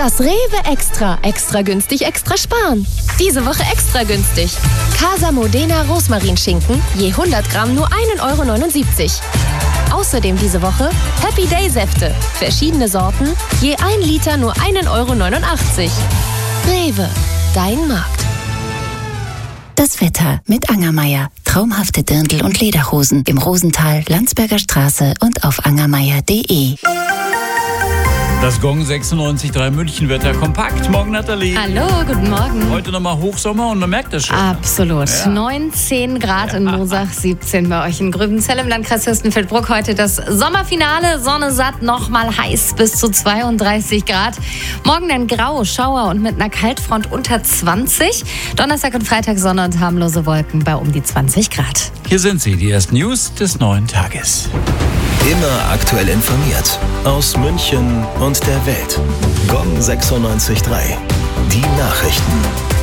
Das Rewe Extra. Extra günstig, extra sparen. Diese Woche extra günstig. Casa Modena Rosmarinschinken, je 100 Gramm nur 1,79 €. Außerdem diese Woche Happy Day Säfte. Verschiedene Sorten, je 1 Liter nur 1,89 €. Rewe, dein Markt. Das Wetter mit Angermeier. Traumhafte Dirndl- und Lederhosen im Rosental, Landsberger Straße und auf angermeier.de. Das Gong 96.3 München-Wetter kompakt. Morgen, Nathalie. Hallo, guten Morgen. Heute nochmal Hochsommer und man merkt das schon. Absolut. Ja. 19 Grad in Moosach, 17 bei euch in Grübenzell im Landkreis Fürstenfeldbruck. Heute das Sommerfinale. Sonne satt, nochmal heiß bis zu 32 Grad. Morgen dann grau, Schauer und mit einer Kaltfront unter 20. Donnerstag und Freitag Sonne und harmlose Wolken bei um die 20 Grad. Hier sind sie, die ersten News des neuen Tages. Immer aktuell informiert. Aus München und der Welt. Gong 96.3. Die Nachrichten.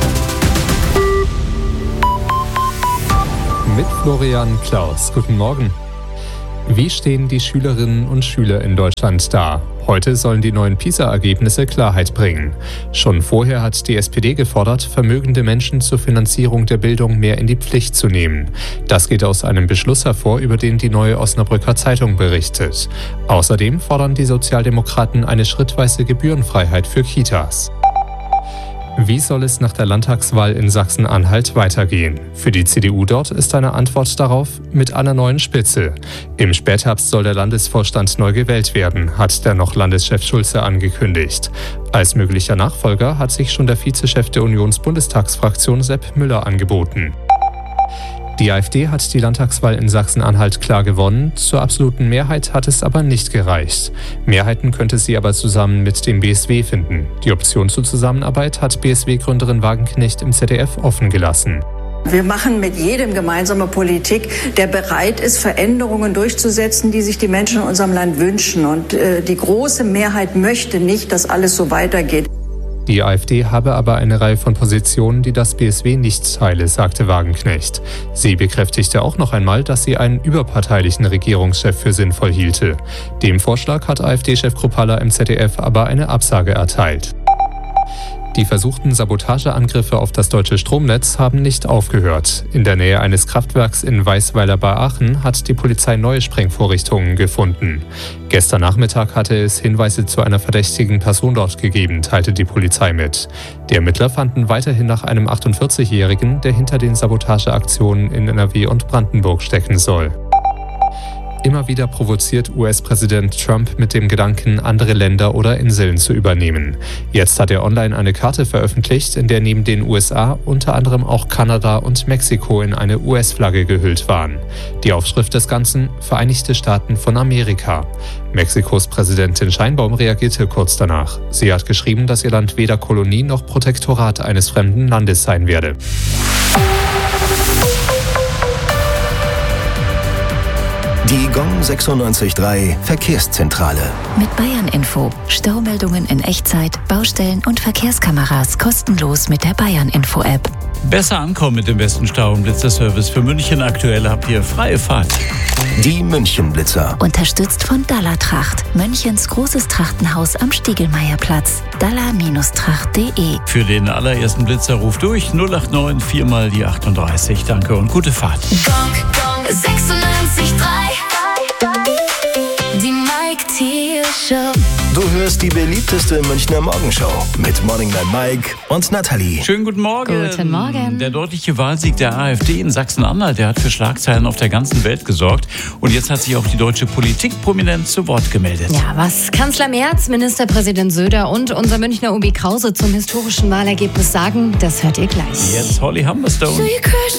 Mit Florian Klaus. Guten Morgen. Wie stehen die Schülerinnen und Schüler in Deutschland da? Heute sollen die neuen PISA-Ergebnisse Klarheit bringen. Schon vorher hat die SPD gefordert, vermögende Menschen zur Finanzierung der Bildung mehr in die Pflicht zu nehmen. Das geht aus einem Beschluss hervor, über den die Neue Osnabrücker Zeitung berichtet. Außerdem fordern die Sozialdemokraten eine schrittweise Gebührenfreiheit für Kitas. Wie soll es nach der Landtagswahl in Sachsen-Anhalt weitergehen? Für die CDU dort ist eine Antwort darauf mit einer neuen Spitze. Im Spätherbst soll der Landesvorstand neu gewählt werden, hat der noch Landeschef Schulze angekündigt. Als möglicher Nachfolger hat sich schon der Vizechef der Unionsbundestagsfraktion Sepp Müller angeboten. Die AfD hat die Landtagswahl in Sachsen-Anhalt klar gewonnen, zur absoluten Mehrheit hat es aber nicht gereicht. Mehrheiten könnte sie aber zusammen mit dem BSW finden. Die Option zur Zusammenarbeit hat BSW-Gründerin Wagenknecht im ZDF offen gelassen. Wir machen mit jedem gemeinsame Politik, der bereit ist, Veränderungen durchzusetzen, die sich die Menschen in unserem Land wünschen. Und die große Mehrheit möchte nicht, dass alles so weitergeht. Die AfD habe aber eine Reihe von Positionen, die das BSW nicht teile, sagte Wagenknecht. Sie bekräftigte auch noch einmal, dass sie einen überparteilichen Regierungschef für sinnvoll hielte. Dem Vorschlag hat AfD-Chef Kruppalla im ZDF aber eine Absage erteilt. Die versuchten Sabotageangriffe auf das deutsche Stromnetz haben nicht aufgehört. In der Nähe eines Kraftwerks in Weißweiler bei Aachen hat die Polizei neue Sprengvorrichtungen gefunden. Gestern Nachmittag hatte es Hinweise zu einer verdächtigen Person dort gegeben, teilte die Polizei mit. Die Ermittler fanden weiterhin nach einem 48-Jährigen, der hinter den Sabotageaktionen in NRW und Brandenburg stecken soll. Immer wieder provoziert US-Präsident Trump mit dem Gedanken, andere Länder oder Inseln zu übernehmen. Jetzt hat er online eine Karte veröffentlicht, in der neben den USA unter anderem auch Kanada und Mexiko in eine US-Flagge gehüllt waren. Die Aufschrift des Ganzen: Vereinigte Staaten von Amerika. Mexikos Präsidentin Sheinbaum reagierte kurz danach. Sie hat geschrieben, dass ihr Land weder Kolonie noch Protektorat eines fremden Landes sein werde. Die Gong 96.3 Verkehrszentrale. Mit Bayern Info. Staumeldungen in Echtzeit, Baustellen und Verkehrskameras kostenlos mit der Bayern Info App. Besser ankommen mit dem besten Stau- und Blitzerservice für München. Aktuell habt ihr freie Fahrt. Die München-Blitzer. Unterstützt von Dallertracht. Münchens großes Trachtenhaus am Stiegelmeierplatz. Daller-tracht.de. Für den allerersten Blitzer ruft durch 089 4 mal die 38. Danke und gute Fahrt. Gong 96.3. Die Mike Thiel Show. Du hörst die beliebteste Münchner Morgenshow mit Morning Man Mike und Nathalie. Schönen guten Morgen. Guten Morgen. Der deutliche Wahlsieg der AfD in Sachsen-Anhalt, der hat für Schlagzeilen auf der ganzen Welt gesorgt. Und jetzt hat sich auch die deutsche Politik prominent zu Wort gemeldet. Ja, was Kanzler Merz, Ministerpräsident Söder und unser Münchner Ubi Krause zum historischen Wahlergebnis sagen, das hört ihr gleich. Jetzt Holly Humberstone.